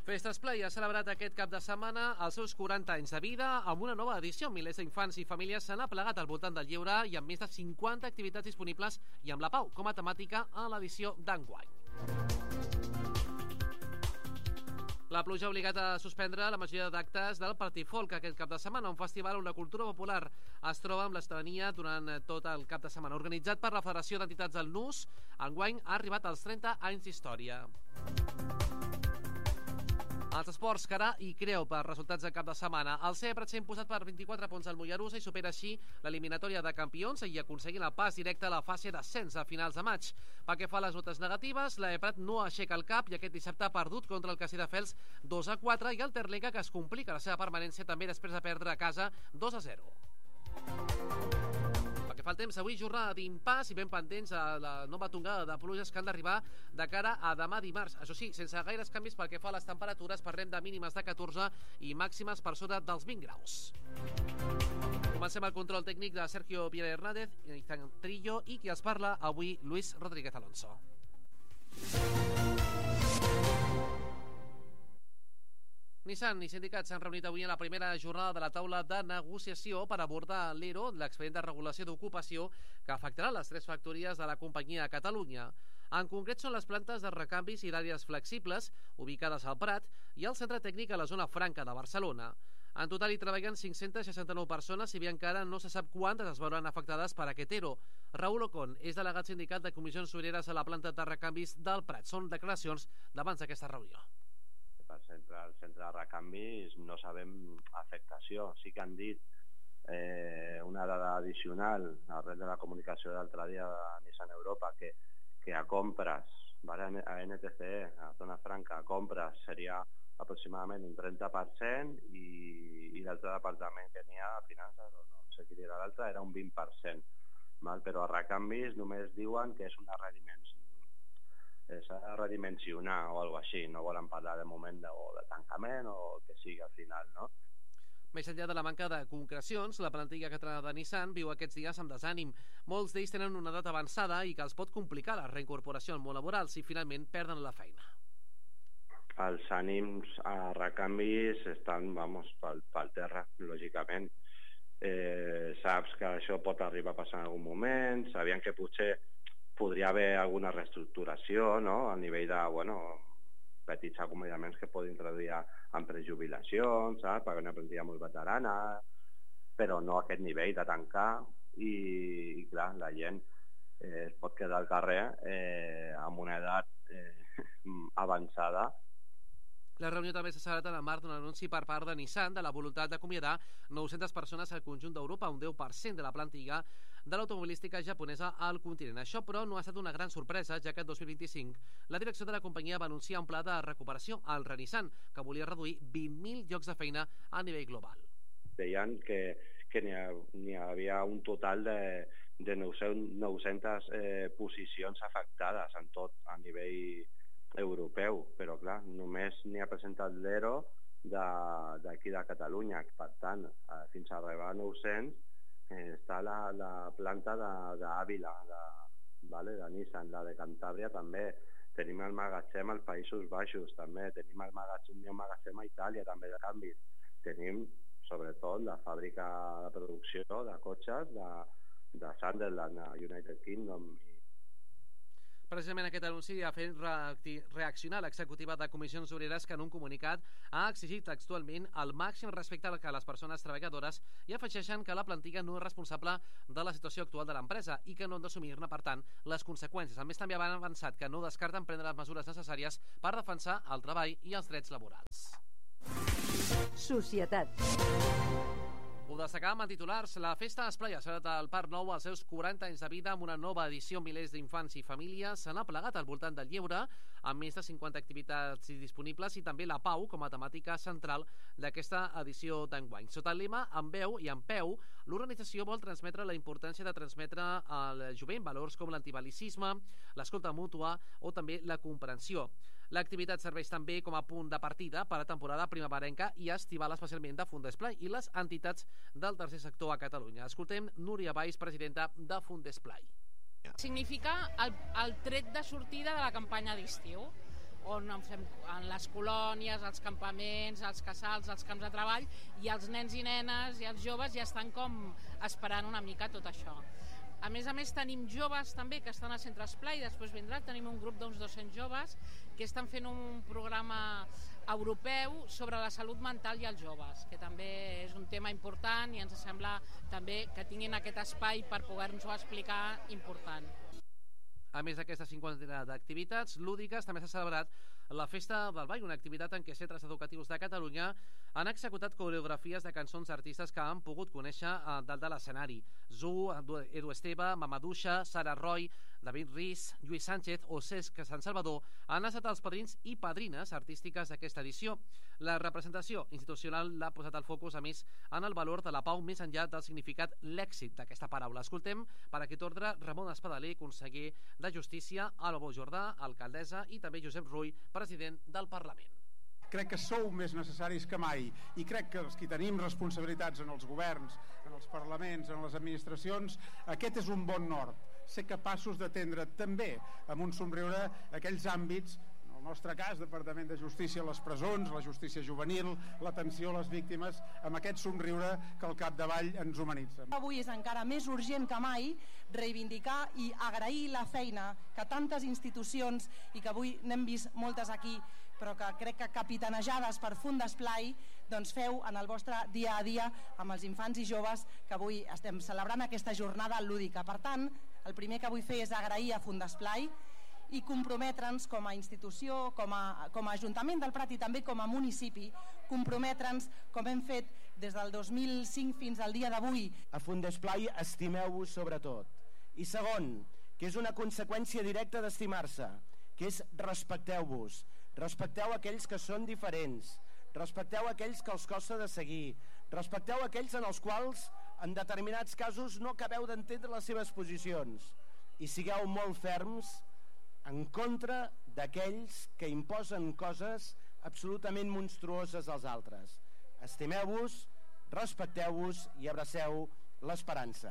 Festasplay ha celebrat aquest cap de setmana els seus 40 anys de vida amb una nova edició. Milers d'infants i famílies s'han aplegat al voltant del lleure i amb més de 50 activitats disponibles i amb la pau com a temàtica a l'edició d'enguany. La pluja ha obligat a suspendre la majoria d'actes del Partifolk aquest cap de setmana, un festival on la cultura popular es troba amb l'estrania durant tot el cap de setmana. Organitzat per la Federació d'Entitats del Nus, enguany ha arribat als 30 anys d'història. Els esports, Carà i Creu per resultats de cap de setmana. El Seprat s'ha imposat per 24 punts al Mollerussa i supera així l'eliminatòria de campions i aconseguint el pas directe a la fase d'ascens a finals de maig. Pel que fa a les notes negatives, l'Eprat no aixeca el cap i aquest dissabte ha perdut contra el Castelldefels 2-4 i el Terlenca, que es complica la seva permanència també després de perdre a casa 2-0. Que fa el temps, avui jornada d'impàs i ben pendents a la nova tongada de pluges que han d'arribar de cara a demà dimarts. Això sí, sense gaires canvis pel que fa a les temperatures, parlem de mínimes de 14 i màximes per sota dels 20 graus. Comencem el control tècnic de Sergio Pérez Hernández i Izan Trillo i qui els parla avui, Luis Rodríguez Alonso. Nissan i sindicats s'han reunit avui en la primera jornada de la taula de negociació per abordar l'ERO, l'expedient de regulació d'ocupació, que afectarà les 3 factories de la companyia a Catalunya. En concret són les plantes de recanvis i d'àrees flexibles, ubicades al Prat, i el centre tècnic a la zona franca de Barcelona. En total hi treballen 569 persones, si bé encara no se sap quantes es veuran afectades per aquest ERO. Raúl Ocon és delegat sindical de Comissions Obreres a la planta de recanvis del Prat. Són declaracions d'abans d'aquesta reunió. Per exemple, al centre de recanvis no sabem afectació. Sí que han dit una dada addicional arrel de la comunicació d'altre dia de Nissan Europa, que a compres, vale, a NTCE, a zona franca, a compres seria aproximadament un 30% i l'altre departament que n'hi ha a finances, o no sé qui era l'altre, era un 20%. Val? Però a recanvis només diuen que és una s'ha de redimensionar o alguna així, no volen parlar de moment de tancament o el que sigui al final, no? Més enllà de la manca de concrecions, la plantilla catalana de Nissan viu aquests dies amb desànim. Molts d'ells tenen una edat avançada i que els pot complicar la reincorporació al món laboral si finalment perden la feina. Els ànims a recanvis estan, pel terra, lògicament. Saps que això pot arribar a passar en algun moment, sabien que potser podria haver alguna reestructuració, no?, a nivell de, petits acomiadaments que poden introduir en prejubilacions, saps?, perquè una plantilla molt veterana, però no a aquest nivell de tancar i clar, la gent es pot quedar al carrer amb una edat avançada. La reunió també s'ha celebrat en el marc d'un anunci per part de Nissan de la voluntat d'acomiadar 900 persones al conjunt d'Europa, un 10% de la plantilla de l'automobilística japonesa al continent. Això, però, no ha estat una gran sorpresa, ja que el 2025 la direcció de la companyia va anunciar un pla de recuperació al Renissan, que volia reduir 20.000 llocs de feina a nivell global. Deien que n'hi havia un total de 900 posicions afectades en tot a nivell europeu, però clar, només n'hi ha presentat l'ERO d'aquí de Catalunya. Per tant, fins a arribar a 900 està la planta d'Àvila, de Nissan, la de Cantàbria també. Tenim el magatzem als Països Baixos també, tenim el magatzem a Itàlia també de canvis. Tenim sobretot la fàbrica de producció de cotxes de Sunderland a United Kingdom. Precisament aquest anunci ha fet reaccionar l'executiva de Comissions Obreres, que en un comunicat ha exigit textualment el màxim respecte a les persones treballadores i afegeixen que la plantilla no és responsable de la situació actual de l'empresa i que no han d'assumir-ne, per tant, les conseqüències. A més, també han avançat que no descarten prendre les mesures necessàries per defensar el treball i els drets laborals. Societat. Ho destacàvem en titulars. La Festa Esplai ha celebrat al Parc Nou als seus 40 anys de vida amb una nova edició. Milers d'infants i famílies s'han aplegat al voltant del lleure amb més de 50 activitats disponibles i també la pau com a temàtica central d'aquesta edició d'enguany. Sota el lema "En veu i en peu", l'organització vol transmetre la importància de transmetre al jovent valors com l'antibel·licisme, l'escolta mútua o també la comprensió. L'activitat serveix també com a punt de partida per a temporada primerenca i estival, especialment de Fundesplai i les entitats del tercer sector a Catalunya. Escoltem Núria Valls, presidenta de Fundesplai. Significa el tret de sortida de la campanya d'estiu. on fem en les colònies, els campaments, els casals, els camps de treball, i els nens i nenes i els joves ja estan com esperant una mica tot això. A més, tenim joves també que estan al Centre Esplai, després vindrà, tenim un grup d'uns 200 joves que estan fent un programa europeu sobre la salut mental i els joves, que també és un tema important i ens sembla també que tinguin aquest espai per poder-nos-ho explicar important. A més d'aquestes 50 d'activitats lúdiques, també s'ha celebrat la Festa del Ball, una activitat en què centres educatius de Catalunya han executat coreografies de cançons d'artistes que han pogut conèixer dalt de l'escenari. Zu, Edu Esteve, Mamadouxa, Sara Roy, David Riz, Lluís Sánchez o Cesc Sant Salvador han estat els padrins i padrines artístiques d'aquesta edició. La representació institucional l'ha posat el focus, a més, en el valor de la pau més enllà del significat l'èxit d'aquesta paraula. Escoltem per aquest ordre Ramon Espadaler, conseller de Justícia, Alba Bou Jordà, alcaldessa, i també Josep Rull, president del Parlament. Crec que sou més necessaris que mai i crec que els que tenim responsabilitats en els governs, en els parlaments, en les administracions, aquest és un bon nord. Ser capaços d'atendre també amb un somriure aquells àmbits, en el nostre cas, Departament de Justícia, les presons, la justícia juvenil, l'atenció a les víctimes, amb aquest somriure que al capdavall ens humanitza. Avui és encara més urgent que mai reivindicar i agrair la feina que tantes institucions, i que avui n'hem vist moltes aquí, però que crec que capitanejades per Fundesplai, doncs feu en el vostre dia a dia amb els infants i joves que avui estem celebrant aquesta jornada lúdica. Per tant, el primer que vull fer és agrair a Fundesplai i comprometre'ns com a institució, com a Ajuntament del Prat i també com a municipi, comprometre'ns com hem fet des del 2005 fins al dia d'avui. A Fundesplai estimeu-vos sobretot. I segon, que és una conseqüència directa d'estimar-se, que és respecteu-vos. Respecteu aquells que són diferents, respecteu aquells que els costa de seguir, respecteu aquells en els quals en determinats casos no acabeu d'entendre les seves posicions i sigueu molt ferms en contra d'aquells que imposen coses absolutament monstruoses als altres. Estimeu-vos, respecteu-vos i abraceu l'esperança.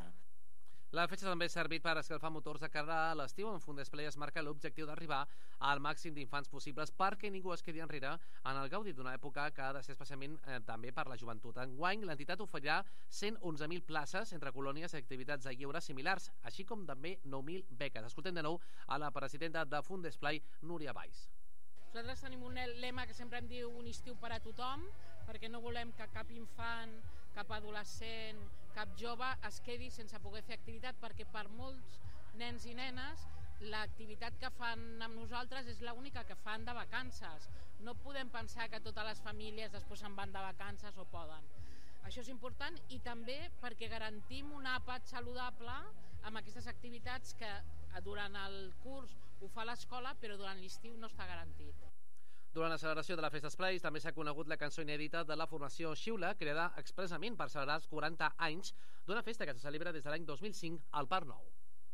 La festa també ha servit per escalfar motors de cara a l'estiu. En Fundesplai es marca l'objectiu d'arribar al màxim d'infants possibles perquè ningú es quedi enrere en el gaudi d'una època que ha de ser especialment també per la joventut. Enguany, l'entitat oferirà 111.000 places entre colònies i activitats de lleure similars, així com també 9.000 beques. Escoltem de nou a la presidenta de Fundesplai, Núria Valls. Nosaltres tenim un lema que sempre em diu un estiu per a tothom, perquè no volem que cap infant, cap adolescent, cap jove es quedi sense poder fer activitat, perquè per molts nens i nenes l'activitat que fan amb nosaltres és l'única que fan de vacances. No podem pensar que totes les famílies després se'n van de vacances o poden. Això és important i també perquè garantim un àpat saludable amb aquestes activitats que durant el curs ho fa l'escola, però durant l'estiu no està garantit. Durant la celebració de la Festa Esplai també s'ha conegut la cançó inèdita de la formació Xiula, creada expressament per celebrar els 40 anys d'una festa que se celebra des de l'any 2005 al Parc Nou.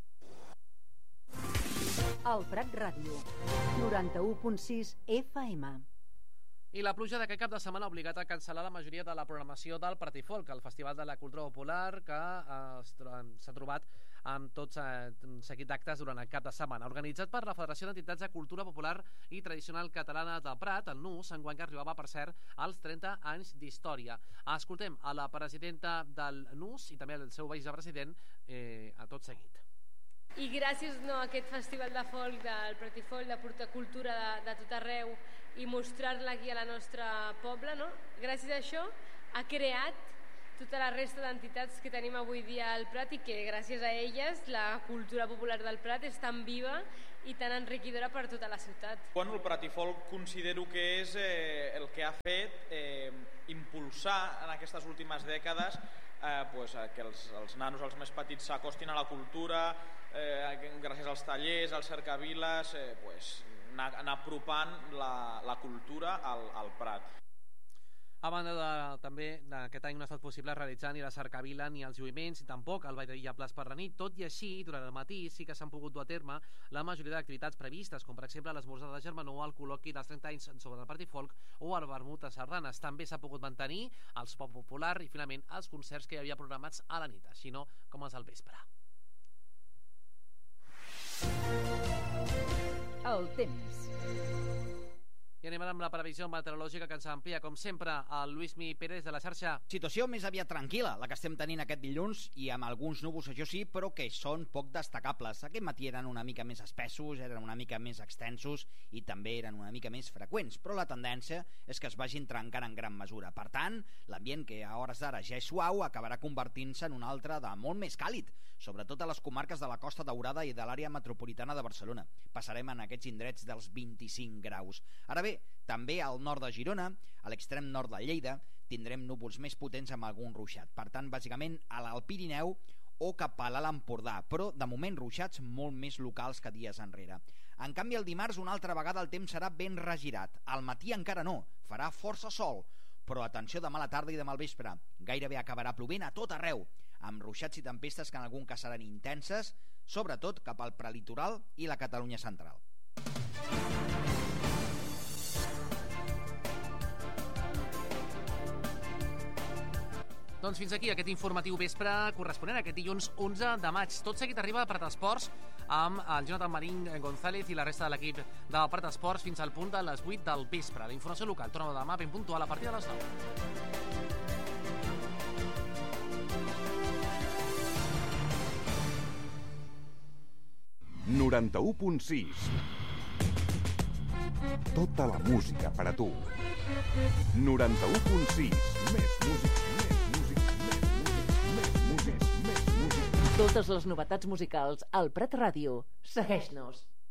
El Prat Ràdio, 91.6 FM. I la pluja d'aquest cap de setmana ha obligat a cancel·lar la majoria de la programació del Pratifolk, el Festival de la Cultura Popular, que s'ha trobat amb tot un seguit d'actes durant el cap de setmana. Organitzat per la Federació d'Entitats de Cultura Popular i Tradicional Catalana del Prat, el NUS, enguany que arribava, per cert, als 30 anys d'història. Escoltem a la presidenta del NUS i també al seu vicepresident a tot seguit. I gràcies a aquest festival de folk, del Pratifolk, de portar cultura de tot arreu i mostrar-la aquí a la nostra poble, gràcies a això ha creat tota la resta d'entitats que tenim avui dia al Prat i que gràcies a elles la cultura popular del Prat és tan viva i tan enriquidora per tota la ciutat. Bueno, el Pratifolk considero que és el que ha fet impulsar en aquestes últimes dècades que els nanos, els més petits, s'acostin a la cultura, gràcies als tallers, als cercaviles, anar apropant la cultura al Prat. A banda també aquest any no ha estat possible realitzar ni la cercavila ni els lluïments ni tampoc el ball de diables per la nit. Tot i així, durant el matí sí que s'han pogut dur a terme la majoria d'activitats previstes, com per exemple l'esmorzar de germanor, el col·loqui dels 30 anys sobre el Pratifolk o el vermut a sardanes. També s'ha pogut mantenir el sopar popular i finalment els concerts que hi havia programats a la nit, així no com els al vespre. El temps. anem amb la previsió meteorològica que ens amplia, com sempre, el Lluís Pérez de la xarxa. Situació més aviat tranquil·la, la que estem tenint aquest dilluns, i amb alguns núvols, això sí, però que són poc destacables. Aquest matí eren una mica més espessos, eren una mica més extensos i també eren una mica més freqüents, però la tendència és que es vagin trencant en gran mesura. Per tant, l'ambient que a hores d'ara ja és suau acabarà convertint-se en un altre de molt més càlid, sobretot a les comarques de la Costa Daurada i de l'àrea metropolitana de Barcelona. Passarem en aquests indrets dels 25 graus. Ara bé, també al nord de Girona, a l'extrem nord de Lleida, tindrem núvols més potents amb algun ruixat. Per tant, bàsicament, a l'Alt Pirineu o cap a l'Alt Empordà, però de moment ruixats molt més locals que dies enrere. En canvi, el dimarts una altra vegada el temps serà ben regirat. Al matí encara no, farà força sol, però atenció demà a la tarda i demà al vespre. Gairebé acabarà plovent a tot arreu, amb ruixats i tempestes que en algun cas seran intenses, sobretot cap al prelitoral i la Catalunya central. Doncs fins aquí aquest informatiu vespre corresponent a aquest dilluns 11 de maig. Tot seguit arriba a Prat Esports amb el Jonathan Marín González i la resta de l'equip de Prat Esports fins al punt de les 8 del vespre. La informació local torna demà ben puntual a partir de les 9. 91.6. Tota la música per a tu. 91.6. Més música. Totes les novetats musicals al Prat Ràdio. Segueix-nos.